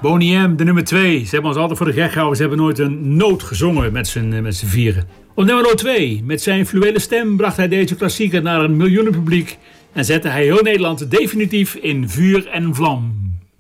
Boney M, de nummer 2. Ze hebben ons altijd voor de gek gehouden. Ze hebben nooit een noot gezongen met z'n vieren. Op nummer 2, met zijn fluwele stem bracht hij deze klassieker naar een miljoenenpubliek en zette hij heel Nederland definitief in vuur en vlam.